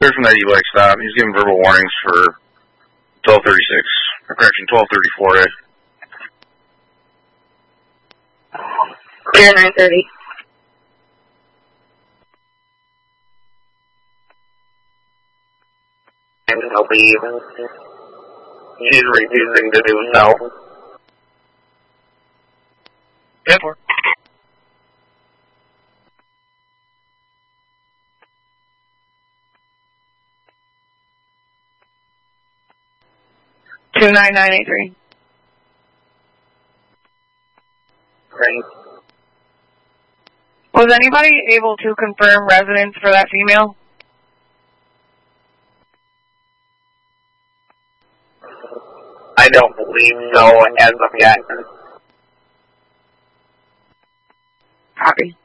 Clear from that e-bike stop. He's giving verbal warnings for 1236. Or correction, 1234. Clear 930. And he'll leave. He's refusing to do so. 10-4. Two 9983. Great. Was anybody able to confirm residence for that female? I don't believe so as of yet. Copy.